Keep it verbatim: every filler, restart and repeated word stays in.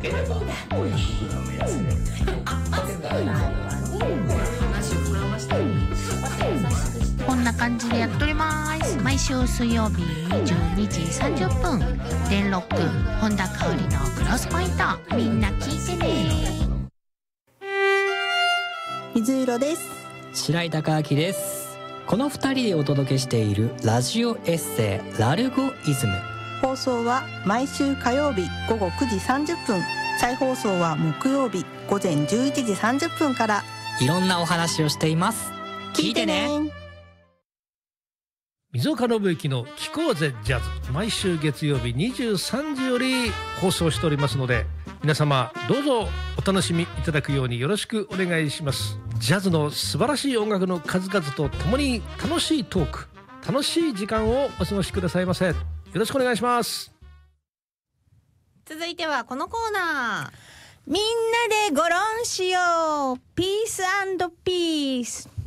ければ飲みやすいよね。 こんな感じでやっております。毎週水曜日じゅうにじさんじゅっぷん、電ロック本田香織のクロスポイント、みんな聞いてね。 水色です。 白井貴明です。この二人でお届けしているラジオエッセイラルゴイズム。 放送は毎週火曜日午後くじさんじゅっぷん、再放送は木曜日午前じゅういちじさんじゅっぷんから。 いろんなお話をしています。聞いてね。 溝岡信之の聞こうぜジャズ、毎週月曜日にじゅうさんじより放送しておりますので、皆様どうぞお楽しみいただくようによろしくお願いします。ジャズの素晴らしい音楽の数々とともに楽しいトーク、楽しい時間をお過ごしくださいませ。よろしくお願いします。 続いてはこのコーナー、 みんなでご論しよう、ピース&ピース。